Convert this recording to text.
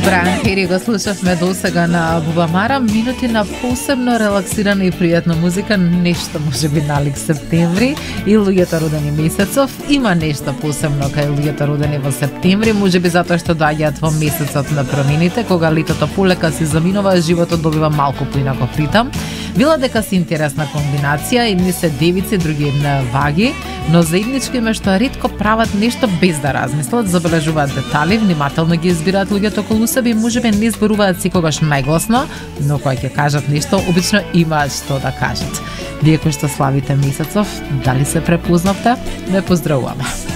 Брайан Фери го слушавме досега на Бубамара, минути на посебно релаксирана и пријатна музика, нешто можеби налик септември и луѓето родени месецов. Има нешто посебно кај луѓето родени во септември, можеби затоа што доаѓаат во месецот на промените, кога летото полека се заминува, животот добива малку поинаков ритам. Била дека се интересна комбинација, едни се девици, други ваги, но заедничко има што ретко прават нешто без да размислат, забележуваат детали, внимателно ги избираат луѓето околу себе и можеби не зборуваат секогаш најгласно, но кога ќе кажат нешто, обично имаат што да кажат. Вие кои што славите месецов, дали се препознавте? Ве поздравуваме.